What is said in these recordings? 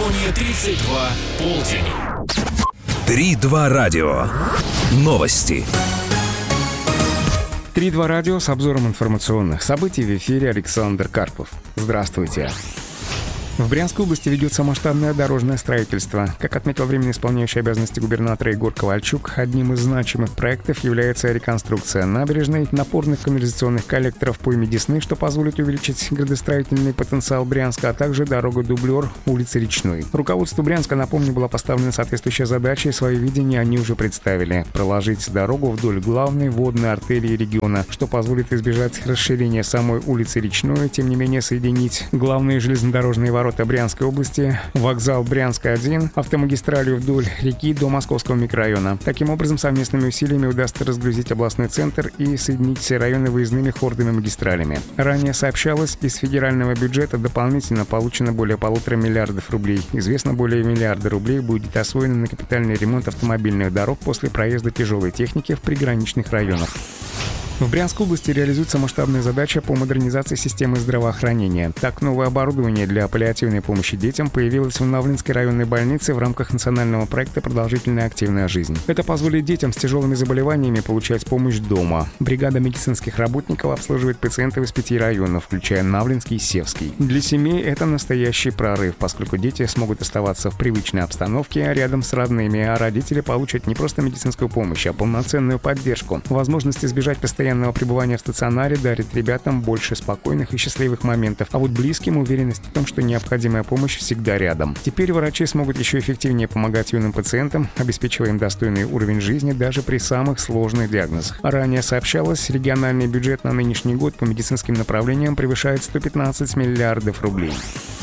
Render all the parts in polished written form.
Регионе 32 полдень. 3-2 радио. Новости. 3-2 радио с обзором информационных событий. В эфире Александр Карпов. Здравствуйте. В Брянской области ведется масштабное дорожное строительство. Как отметил временно исполняющий обязанности губернатора Егор Ковальчук, одним из значимых проектов является реконструкция набережной, напорных канализационных коллекторов пойме Десны, что позволит увеличить градостроительный потенциал Брянска, а также дорога-дублер улицы Речной. Руководству Брянска, напомню, была поставлена соответствующая задача, и свое видение они уже представили. Проложить дорогу вдоль главной водной артерии региона, что позволит избежать расширения самой улицы Речной, тем не менее соединить главные железнодорожные ворота Брянской области, вокзал Брянска-1, автомагистралью вдоль реки до Московского микрорайона. Таким образом, совместными усилиями удастся разгрузить областной центр и соединить все районы выездными хордовыми магистралями. Ранее сообщалось, из федерального бюджета дополнительно получено более 1,5 миллиарда рублей. Известно, более миллиарда рублей будет освоено на капитальный ремонт автомобильных дорог после проезда тяжелой техники в приграничных районах. В Брянской области реализуется масштабная задача по модернизации системы здравоохранения. Так, новое оборудование для паллиативной помощи детям появилось в Навлинской районной больнице в рамках национального проекта «Продолжительная активная жизнь». Это позволит детям с тяжелыми заболеваниями получать помощь дома. Бригада медицинских работников обслуживает пациентов из 5 районов, включая Навлинский и Севский. Для семей это настоящий прорыв, поскольку дети смогут оставаться в привычной обстановке рядом с родными, а родители получат не просто медицинскую помощь, а полноценную поддержку. Возможность избежать постоянного пребывания в стационаре дарит ребятам больше спокойных и счастливых моментов, а вот близким уверенность в том, что необходимая помощь всегда рядом. Теперь врачи смогут еще эффективнее помогать юным пациентам, обеспечивая им достойный уровень жизни даже при самых сложных диагнозах. Ранее сообщалось, региональный бюджет на нынешний год по медицинским направлениям превышает 115 миллиардов рублей.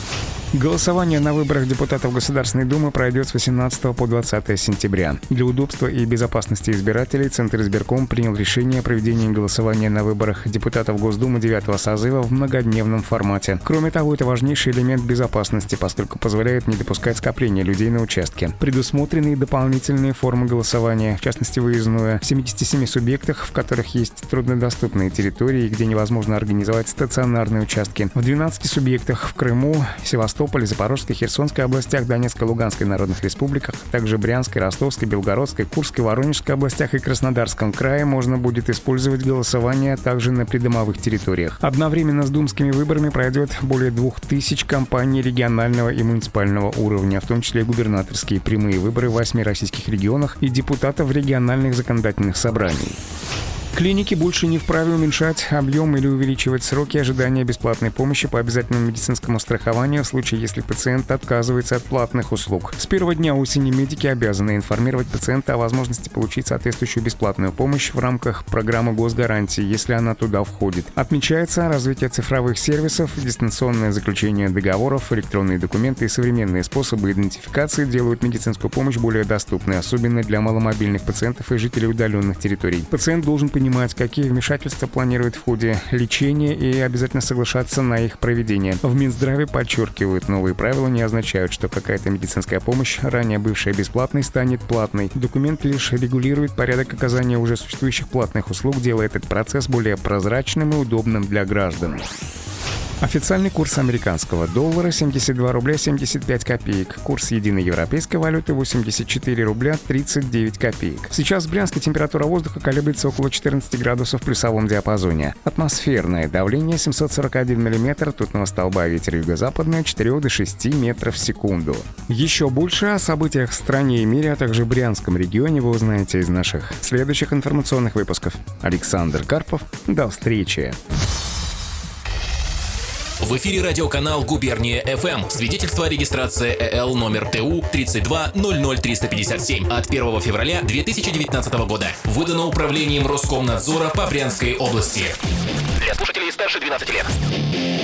Голосование на выборах депутатов Государственной Думы пройдет с 18 по 20 сентября. Для удобства и безопасности избирателей Центр избирком принял решение о проведении голосования на выборах депутатов Госдумы 9-го созыва в многодневном формате. Кроме того, это важнейший элемент безопасности, поскольку позволяет не допускать скопления людей на участке. Предусмотрены дополнительные формы голосования, в частности выездное, в 77 субъектах, в которых есть труднодоступные территории, где невозможно организовать стационарные участки. В 12 субъектах в Крыму, Севастополе, Запорожской, Херсонской областях, Донецкой, Луганской народных республиках, также Брянской, Ростовской, Белгородской, Курской, Воронежской областях и Краснодарском крае можно будет использовать голосование также на придомовых территориях. Одновременно с думскими выборами пройдет более 2000 кампаний регионального и муниципального уровня, в том числе губернаторские прямые выборы в 8 российских регионах и депутатов региональных законодательных собраний. Клиники больше не вправе уменьшать объем или увеличивать сроки ожидания бесплатной помощи по обязательному медицинскому страхованию в случае, если пациент отказывается от платных услуг. С первого дня осени медики обязаны информировать пациента о возможности получить соответствующую бесплатную помощь в рамках программы госгарантии, если она туда входит. Отмечается развитие цифровых сервисов, дистанционное заключение договоров, электронные документы и современные способы идентификации делают медицинскую помощь более доступной, особенно для маломобильных пациентов и жителей удаленных территорий. Пациент должен понимать, какие вмешательства планирует в ходе лечения и обязательно соглашаться на их проведение. В Минздраве подчеркивают, новые правила не означают, что какая-то медицинская помощь, ранее бывшая бесплатной, станет платной. Документ лишь регулирует порядок оказания уже существующих платных услуг, делая этот процесс более прозрачным и удобным для граждан. Официальный курс американского доллара 72 рубля 75 копеек. Курс единой европейской валюты 84 рубля 39 копеек. Сейчас в Брянске температура воздуха колеблется около 14 градусов в плюсовом диапазоне. Атмосферное давление 741 миллиметр ртутного столба, ветер юго-западный от 4 до 6 метров в секунду. Еще больше о событиях в стране и мире, а также в Брянском регионе вы узнаете из наших следующих информационных выпусков. Александр Карпов. До встречи. В эфире радиоканал «Губерния ФМ». Свидетельство о регистрации ЭЛ номер ТУ 3200357 от 1 февраля 2019 года. Выдано управлением Роскомнадзора по Брянской области. Для слушателей старше 12 лет.